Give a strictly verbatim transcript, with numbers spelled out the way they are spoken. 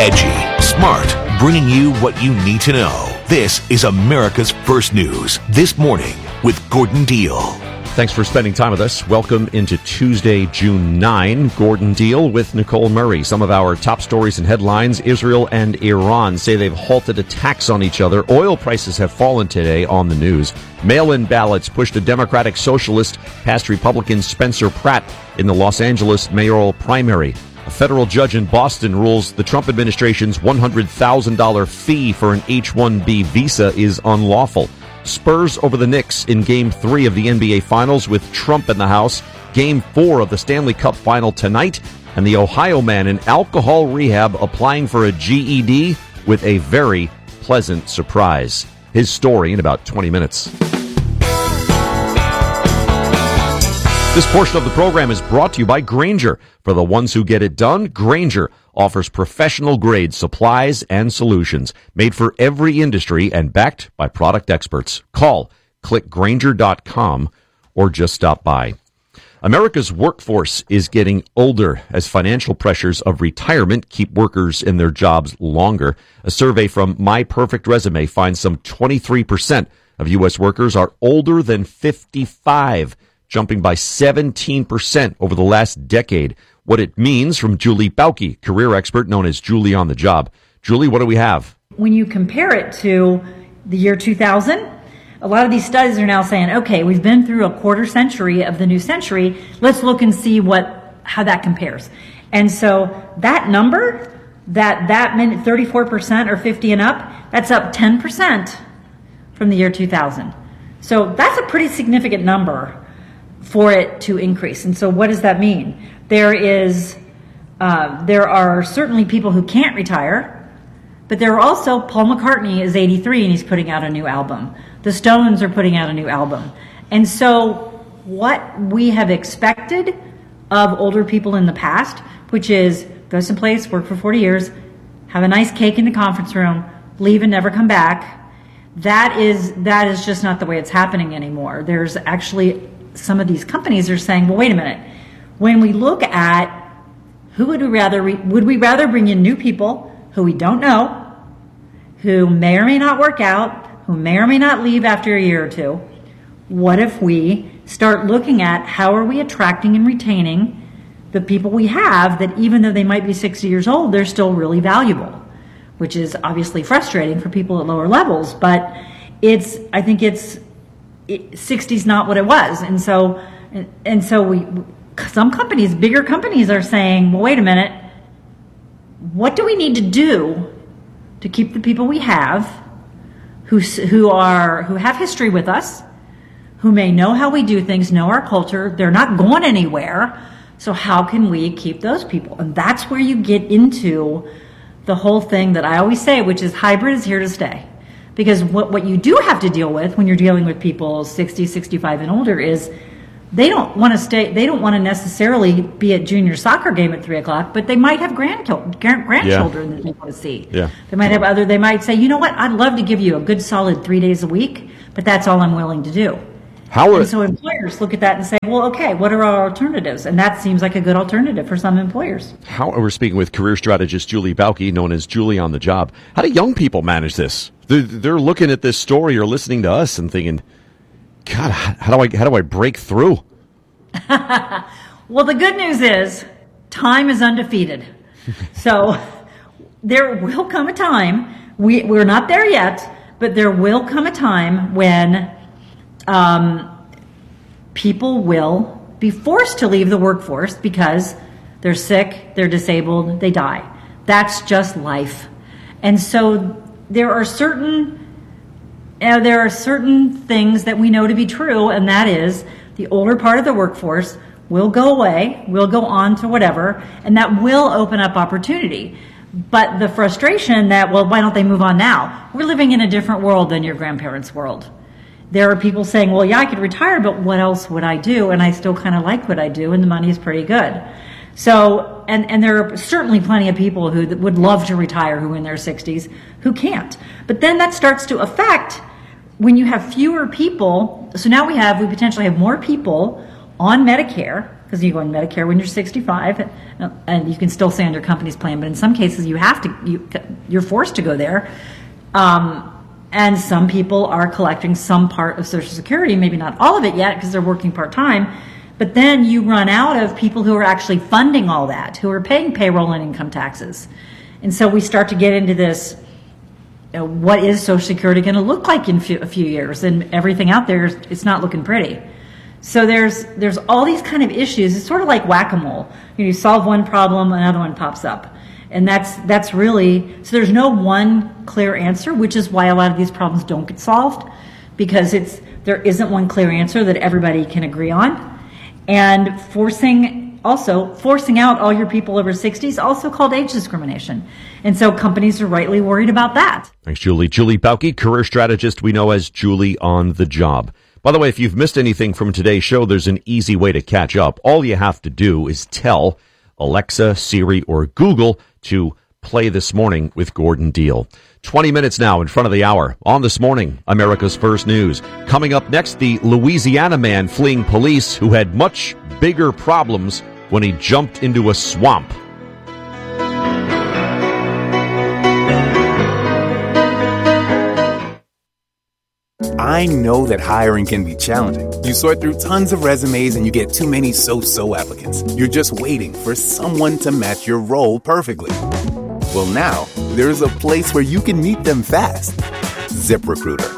edgy, smart, bringing you what you need to know. This is America's First News This Morning with Gordon Deal. Thanks for spending time with us. Welcome into Tuesday, June ninth. Gordon Deal with Nicole Murray. Some of our top stories and headlines. Israel and Iran say they've halted attacks on each other. Oil prices have fallen today on the news. Mail-in ballots pushed a Democratic Socialist past Republican Spencer Pratt in the Los Angeles mayoral primary. A federal judge in Boston rules the Trump administration's one hundred thousand dollars fee for an H one B visa is unlawful. Spurs over the Knicks in Game three of the N B A Finals with Trump in the house. Game four of the Stanley Cup Final tonight. And the Ohio man in alcohol rehab applying for a G E D with a very pleasant surprise. His story in about twenty minutes. This portion of the program is brought to you by Grainger. For the ones who get it done, Grainger offers professional-grade supplies and solutions made for every industry and backed by product experts. Call, click Grainger dot com, or just stop by. America's workforce is getting older as financial pressures of retirement keep workers in their jobs longer. A survey from My Perfect Resume finds some twenty-three percent of U S workers are older than fifty-five, jumping by seventeen percent over the last decade. What it means from Julie Bauke, career expert known as Julie on the Job. Julie, what do we have? When you compare it to the year two thousand, a lot of these studies are now saying, okay, we've been through a quarter century of the new century. Let's look and see what how that compares. And so that number, that that meant thirty-four percent or fifty and up, that's up ten percent from the year two thousand. So that's a pretty significant number for it to increase. And so what does that mean? There is, uh, there are certainly people who can't retire, but there are also, Paul McCartney is eighty-three and he's putting out a new album. The Stones are putting out a new album. And so what we have expected of older people in the past, which is go someplace, work for forty years, have a nice cake in the conference room, leave and never come back, that is, that is just not the way it's happening anymore. There's actually some of these companies are saying, well, wait a minute. When we look at who would we rather, re- would we rather bring in new people who we don't know, who may or may not work out, who may or may not leave after a year or two? What if we start looking at how are we attracting and retaining the people we have that even though they might be sixty years old, they're still really valuable, which is obviously frustrating for people at lower levels. But it's, I think it's, sixty is not what it was. And so, and so we, some companies, bigger companies are saying, well, wait a minute, what do we need to do to keep the people we have who, who are, who have history with us, who may know how we do things, know our culture, they're not going anywhere. So how can we keep those people? And that's where you get into the whole thing that I always say, which is hybrid is here to stay. Because what, what you do have to deal with when you're dealing with people sixty, sixty-five and older is they don't want to stay, they don't want to necessarily be at junior soccer game at three o'clock, but they might have grandchildren, grandchildren yeah. that they want to see. Yeah. They might have other, they might say, you know what, I'd love to give you a good solid three days a week, but that's all I'm willing to do. How are, and so employers look at that and say, well, okay, what are our alternatives? And that seems like a good alternative for some employers. How we're speaking with career strategist Julie Bauke, known as Julie on the Job. How do young people manage this? They're, they're looking at this story or listening to us and thinking, God, how do I how do I break through? Well, the good news is time is undefeated. So there will come a time, we, we're not there yet, but there will come a time when um, people will be forced to leave the workforce because they're sick, they're disabled, they die. That's just life. And so there are certain uh, there are certain things that we know to be true, and that is the older part of the workforce will go away, will go on to whatever, and that will open up opportunity. But the frustration that, well, why don't they move on now? We're living in a different world than your grandparents' world. There are people saying, well, yeah, I could retire, but what else would I do? And I still kind of like what I do, and the money is pretty good. So, and, and there are certainly plenty of people who would love to retire who are in their sixties who can't. But then that starts to affect when you have fewer people. So now we have, we potentially have more people on Medicare because you go on Medicare when you're sixty-five, and you can still stay on your company's plan. But in some cases, you have to, you, you're forced to go there. Um, and some people are collecting some part of Social Security, maybe not all of it yet because they're working part-time. But then you run out of people who are actually funding all that, who are paying payroll and income taxes. And so we start to get into this, you know, what is Social Security going to look like in few, a few years? And everything out there, is, it's not looking pretty. So there's there's all these kind of issues. It's sort of like whack-a-mole. You know, you solve one problem, another one pops up. And that's that's really, so there's no one clear answer, which is why a lot of these problems don't get solved, because it's there isn't one clear answer that everybody can agree on. And forcing, also, forcing out all your people over sixty is also called age discrimination. And so companies are rightly worried about that. Thanks, Julie. Julie Bauke, career strategist we know as Julie on the Job. By the way, if you've missed anything from today's show, there's an easy way to catch up. All you have to do is tell Alexa, Siri, or Google to play This Morning with Gordon Deal. twenty minutes now in front of the hour on This Morning, America's First News. Coming up next, the Louisiana man fleeing police who had much bigger problems when he jumped into a swamp. I know that hiring can be challenging. You sort through tons of resumes and you get too many so-so applicants. You're just waiting for someone to match your role perfectly. Well, now, there's a place where you can meet them fast. ZipRecruiter.